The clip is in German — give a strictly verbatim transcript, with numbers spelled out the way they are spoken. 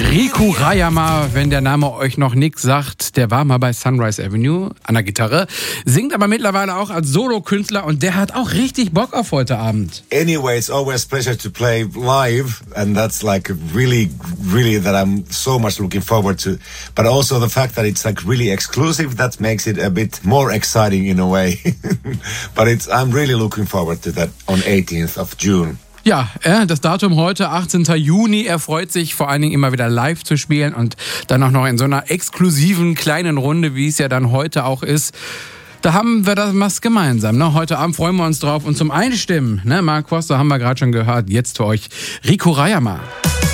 Riku Rayama, wenn der Name euch noch nichts sagt, der war mal bei Sunrise Avenue an der Gitarre, singt aber mittlerweile auch als Solokünstler und der hat auch richtig Bock auf heute Abend. Anyway, it's always a pleasure to play live and that's like really, really that I'm so much looking forward to. But also the fact that it's like really exclusive, that makes it a bit more exciting in a way. But it's I'm really looking forward to that on eighteenth of June. Ja, äh, das Datum heute, achtzehnten Juni. Er freut sich vor allen Dingen immer wieder live zu spielen und dann auch noch in so einer exklusiven kleinen Runde, wie es ja dann heute auch ist. Da haben wir das was gemeinsam. Ne? Heute Abend freuen wir uns drauf und zum Einstimmen, ne, Mark Foster haben wir gerade schon gehört, jetzt für euch Riku Rayama.